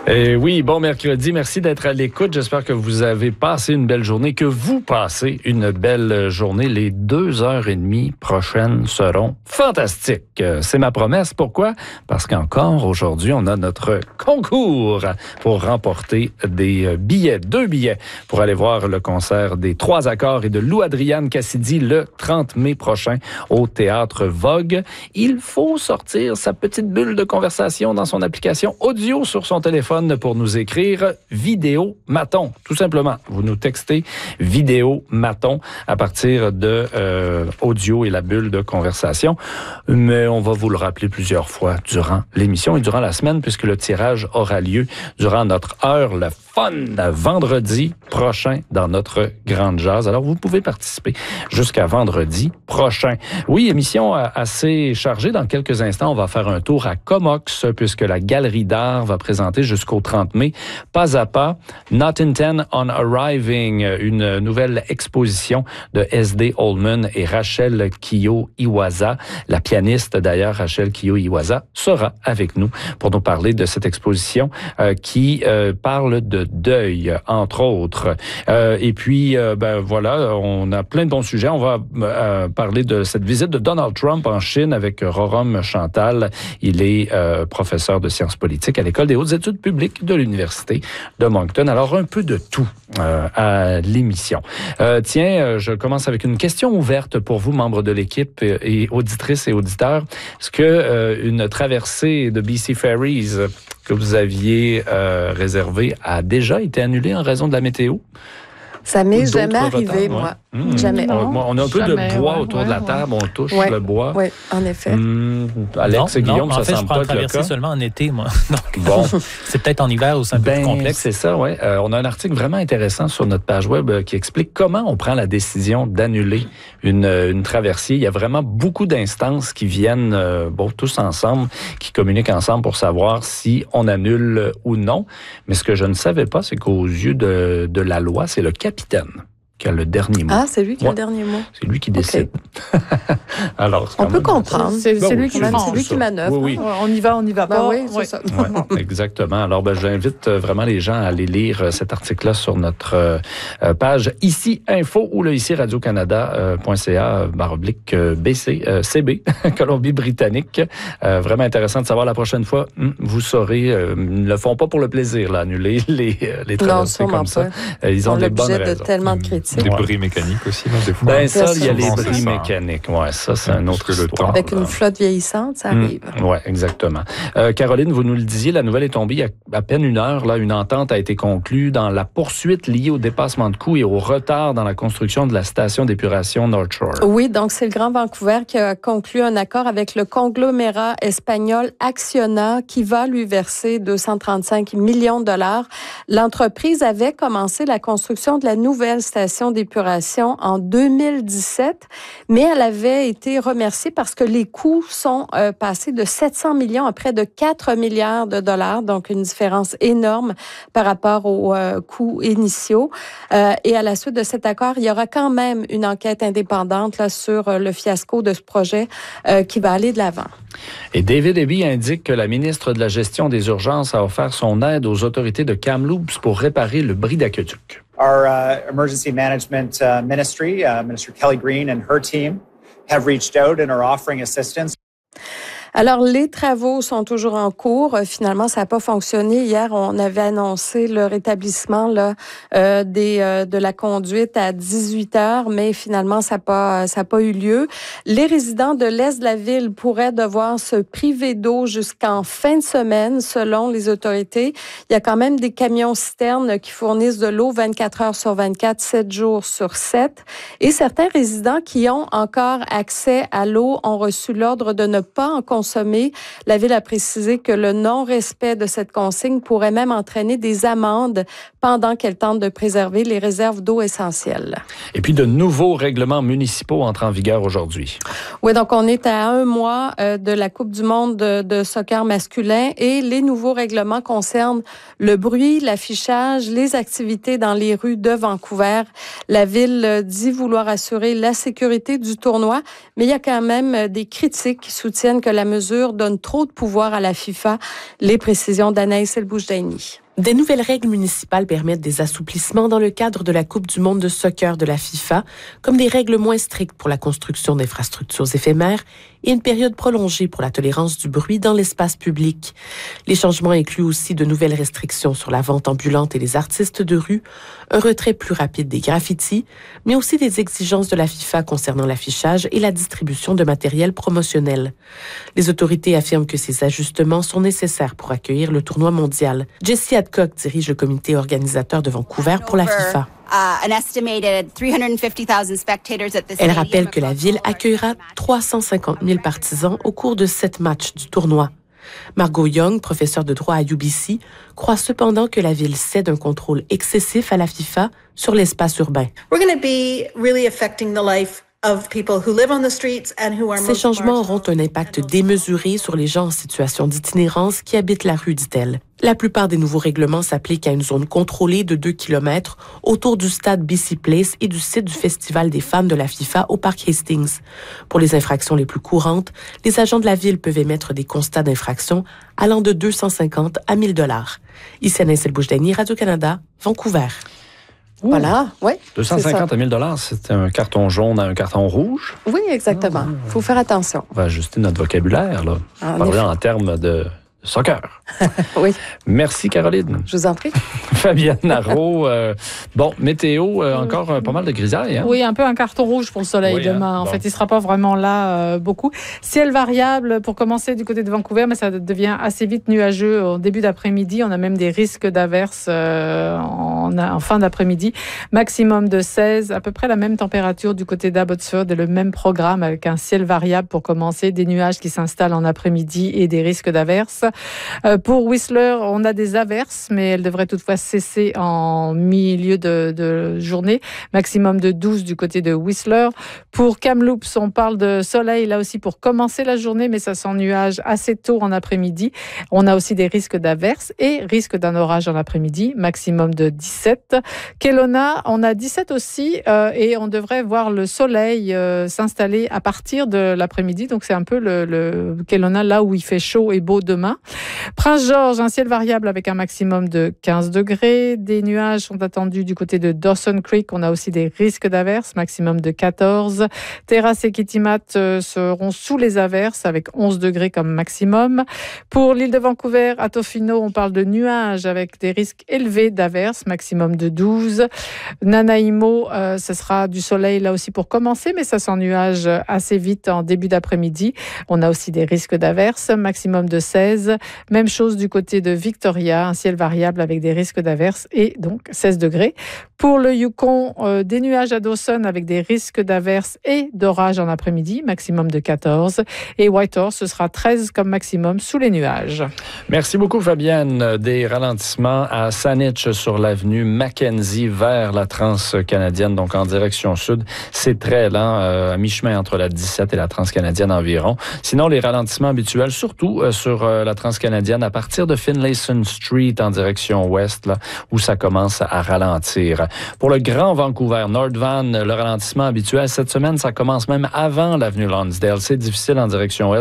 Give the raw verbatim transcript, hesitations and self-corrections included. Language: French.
Et oui, bon mercredi, merci d'être à l'écoute. J'espère que vous avez passé une belle journée, que vous passez une belle journée. Les deux heures et demie prochaines seront fantastiques. C'est ma promesse. Pourquoi? Parce qu'encore aujourd'hui, on a notre concours pour remporter des billets, deux billets pour aller voir le concert des Trois Accords et de Lou Adriane Cassidy le trente mai prochain au Théâtre Vogue. Il faut sortir sa petite bulle de conversation dans son application audio sur son téléphone pour nous écrire vidéo Maton. Tout simplement, vous nous textez vidéo Maton à partir de euh, audio et la bulle de conversation. Mais on va vous le rappeler plusieurs fois durant l'émission et durant la semaine puisque le tirage aura lieu durant notre heure, le fun, vendredi prochain dans notre Grande Jazz. Alors, vous pouvez participer jusqu'à vendredi prochain. Oui, émission assez chargée. Dans quelques instants, on va faire un tour à Comox puisque la Galerie d'art va présenter jusqu'au trente mai, Pas à pas, Not Intent on Arriving, une nouvelle exposition de S D Holman et Rachel Kiyo-Iwaza. La pianiste, d'ailleurs, Rachel Kiyo-Iwaza, sera avec nous pour nous parler de cette exposition euh, qui euh, parle de deuil, entre autres. Euh, et puis, euh, ben voilà, on a plein de bons sujets. On va euh, parler de cette visite de Donald Trump en Chine avec Rorom Chantal. Il est euh, professeur de sciences politiques à l'École des hautes études publiques de l'Université de Moncton. Alors, un peu de tout euh, à l'émission. Euh, tiens, je commence avec une question ouverte pour vous, membres de l'équipe et auditrices et auditeurs. Est-ce que euh, une traversée de B C Ferries que vous aviez euh, réservée a déjà été annulée en raison de la météo? Ça m'est jamais arrivé, moi. Mmh. Jamais. On, on a un peu jamais, de bois ouais, autour ouais, de la ouais. table, on touche ouais, le bois. Oui, en effet. Mmh. Alex non, et Guillaume, non, ça en fait, semble je prends pas la être le traversée cas. seulement en été, moi. Donc, bon. C'est peut-être en hiver où c'est un ben, peu plus complexe. C'est ça, oui. Euh, on a un article vraiment intéressant sur notre page web euh, qui explique comment on prend la décision d'annuler une, une traversée. Il y a vraiment beaucoup d'instances qui viennent, euh, bon, tous ensemble, qui communiquent ensemble pour savoir si on annule ou non. Mais ce que je ne savais pas, c'est qu'aux yeux de, de la loi, c'est le capitaine qui a le dernier mot. Ah, c'est lui qui a ouais. le dernier mot. C'est lui qui décide. Okay. Alors, on peut comprendre. C'est, c'est, c'est lui qui, c'est lui qui manœuvre. Oui, oui. On y va, on y va pas. Ben oui, c'est ouais. ça. Ouais, exactement. Alors, ben, j'invite vraiment les gens à aller lire cet article-là sur notre euh, page ici info ou le ici radio canada point c a barre oblique B C euh, C B Colombie-Britannique. Euh, vraiment intéressant de savoir la prochaine fois. Vous saurez, euh, ils ne le font pas pour le plaisir, là, annuler les les traversées comme ça. Pas. Ils ont on des bonnes raisons. de tellement de critiques. Les bris mécaniques aussi, là, des fois. Ben ça, il y a les souvent, bris ça. mécaniques. Ouais, ça, c'est un autre histoire. Avec une flotte vieillissante, ça arrive. Mmh, oui, exactement. Euh, Caroline, vous nous le disiez, la nouvelle est tombée il y a à peine une heure. Là, une entente a été conclue dans la poursuite liée au dépassement de coûts et au retard dans la construction de la station d'épuration North Shore. Oui, donc c'est le Grand Vancouver qui a conclu un accord avec le conglomérat espagnol Acciona qui va lui verser deux cent trente-cinq millions de dollars. L'entreprise avait commencé la construction de la nouvelle station d'épuration en deux mille dix-sept, mais elle avait été remerciée parce que les coûts sont euh, passés de sept cents millions à près de quatre milliards de dollars, donc une différence énorme par rapport aux euh, coûts initiaux. Euh, et à la suite de cet accord, il y aura quand même une enquête indépendante là, sur euh, le fiasco de ce projet euh, qui va aller de l'avant. Et David Eby indique que la ministre de la Gestion des urgences a offert son aide aux autorités de Kamloops pour réparer le bris d'aqueduc. Our uh, emergency management uh, ministry, uh, Minister Kelly Green and her team, have reached out and are offering assistance. Alors, les travaux sont toujours en cours. Euh, finalement, ça n'a pas fonctionné. Hier, on avait annoncé le rétablissement là, euh, des, euh, de la conduite à dix-huit heures, mais finalement, ça n'a pas, ça n'a pas eu lieu. Les résidents de l'est de la ville pourraient devoir se priver d'eau jusqu'en fin de semaine, selon les autorités. Il y a quand même des camions-citernes qui fournissent de l'eau vingt-quatre heures sur vingt-quatre, sept jours sur sept. Et certains résidents qui ont encore accès à l'eau ont reçu l'ordre de ne pas en consommer. La Ville a précisé que le non-respect de cette consigne pourrait même entraîner des amendes pendant qu'elle tente de préserver les réserves d'eau essentielles. Et puis, de nouveaux règlements municipaux entrent en vigueur aujourd'hui. Oui, donc on est à un mois euh, de la Coupe du monde de, de soccer masculin et les nouveaux règlements concernent le bruit, l'affichage, les activités dans les rues de Vancouver. La Ville dit vouloir assurer la sécurité du tournoi, mais il y a quand même des critiques qui soutiennent que la mesure donne trop de pouvoir à la FIFA. Les précisions d'Anaïs El-Boujdaini. Des nouvelles règles municipales permettent des assouplissements dans le cadre de la Coupe du monde de soccer de la FIFA, comme des règles moins strictes pour la construction d'infrastructures éphémères et une période prolongée pour la tolérance du bruit dans l'espace public. Les changements incluent aussi de nouvelles restrictions sur la vente ambulante et les artistes de rue, un retrait plus rapide des graffitis, mais aussi des exigences de la FIFA concernant l'affichage et la distribution de matériel promotionnel. Les autorités affirment que ces ajustements sont nécessaires pour accueillir le tournoi mondial. Jessie Adcock dirige le comité organisateur de Vancouver pour la FIFA. Elle rappelle que la ville accueillera trois cent cinquante mille partisans au cours de sept matchs du tournoi. Margot Young, professeure de droit à U B C, croit cependant que la ville cède un contrôle excessif à la FIFA sur l'espace urbain. We're going to be really affecting the life of people who live on the streets and who are Ces changements auront un impact démesuré sur les gens en situation d'itinérance qui habitent la rue, dit-elle. La plupart des nouveaux règlements s'appliquent à une zone contrôlée de deux kilomètres autour du stade B C Place et du site du Festival des fans de la FIFA au parc Hastings. Pour les infractions les plus courantes, les agents de la ville peuvent émettre des constats d'infraction allant de deux cent cinquante à mille dollars. Ici Anaïs El-Boujdaini, Radio-Canada, Vancouver. Ouh. Voilà, oui. deux cent cinquante à mille dollars, c'est un carton jaune à un carton rouge. Oui, exactement. Il faut faire attention. On va ajuster notre vocabulaire, là. En Parler effet. en termes de soccer. Oui. Merci, Caroline. Je vous en prie. Fabienne Narot. Euh, bon, météo, euh, encore euh, pas mal de grisailles. Hein? Oui, un peu un carton rouge pour le soleil Oui, demain. hein? En Bon. fait, il ne sera pas vraiment là euh, beaucoup. Ciel variable pour commencer du côté de Vancouver, mais ça devient assez vite nuageux au début d'après-midi. On a même des risques d'averses euh, en, en fin d'après-midi. Maximum de seize, à peu près la même température du côté d'Abbotsford et le même programme avec un ciel variable pour commencer, des nuages qui s'installent en après-midi et des risques d'averses. Euh, pour Whistler, on a des averses, mais elles devraient toutefois cesser en milieu de, de journée. Maximum de douze du côté de Whistler. Pour Kamloops, on parle de soleil là aussi pour commencer la journée, mais ça s'ennuage assez tôt en après-midi. On a aussi des risques d'averses et risque d'un orage en après-midi. Maximum de dix-sept. Kelowna, on a dix-sept aussi euh, et on devrait voir le soleil euh, s'installer à partir de l'après-midi. Donc c'est un peu le, le Kelowna là où il fait chaud et beau demain. Prince-Georges, un ciel variable avec un maximum de quinze degrés. Des nuages sont attendus du côté de Dawson Creek. On a aussi des risques d'averses, maximum de quatorze. Terrasse et Kitimat euh, seront sous les averses avec onze degrés comme maximum. Pour l'île de Vancouver, à Tofino, on parle de nuages avec des risques élevés d'averses, maximum de douze. Nanaimo, euh, ce sera du soleil là aussi pour commencer, mais ça s'ennuage assez vite en début d'après-midi. On a aussi des risques d'averses, maximum de seize. Même chose du côté de Victoria, un ciel variable avec des risques d'averses et donc seize degrés. Pour le Yukon, euh, des nuages à Dawson avec des risques d'averses et d'orage en après-midi, maximum de quatorze. Et Whitehorse, ce sera treize comme maximum sous les nuages. Merci beaucoup, Fabienne. Des ralentissements à Saanich sur l'avenue Mackenzie vers la Transcanadienne, donc en direction sud. C'est très lent, euh, à mi-chemin entre la dix-sept et la Transcanadienne environ. Sinon, les ralentissements habituels, surtout euh, sur euh, la Transcanadienne à partir de Finlayson Street en direction ouest, là, où ça commence à ralentir. Pour le Grand Vancouver, Nordvan, le ralentissement habituel cette semaine, ça commence même avant l'avenue Lonsdale. C'est difficile en direction ouest.